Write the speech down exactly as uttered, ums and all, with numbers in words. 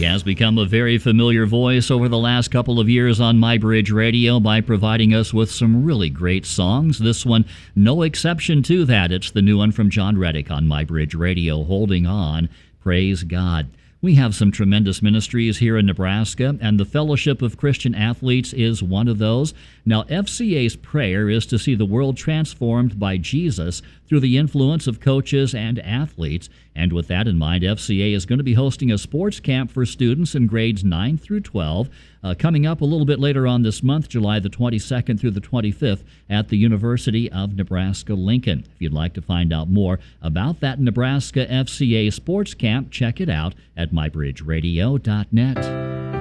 He has become a very familiar voice over the last couple of years on MyBridge Radio by providing us with some really great songs. This one, no exception to that. It's the new one from John Reddick on MyBridge Radio, Holding On. Praise God. We have some tremendous ministries here in Nebraska, and the Fellowship of Christian Athletes is one of those. Now, F C A's prayer is to see the world transformed by Jesus through the influence of coaches and athletes. And with that in mind, F C A is going to be hosting a sports camp for students in grades nine through twelve, uh, coming up a little bit later on this month, July the twenty-second through the twenty-fifth, at the University of Nebraska-Lincoln. If you'd like to find out more about that Nebraska F C A sports camp, check it out at my bridge radio dot net.